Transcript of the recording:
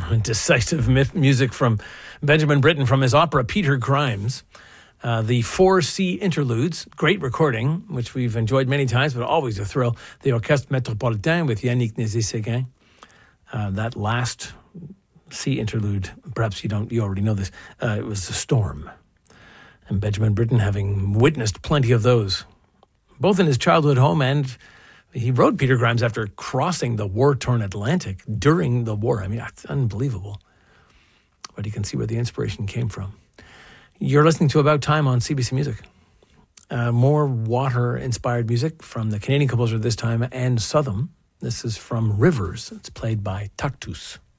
Decisive music from Benjamin Britten from his opera Peter Grimes. The 4C Interludes, great recording, which we've enjoyed many times, but always a thrill. The Orchestre Métropolitain with Yannick Nézet-Séguin. That last C interlude, perhaps you already know this, it was The Storm. And Benjamin Britten having witnessed plenty of those, both in his childhood home, and he wrote Peter Grimes after crossing the war-torn Atlantic during the war. I mean, that's unbelievable. But you can see where the inspiration came from. You're listening to About Time on CBC Music. More water-inspired music from the Canadian composer this time, Anne Southam. This is from Rivers. It's played by Taktus.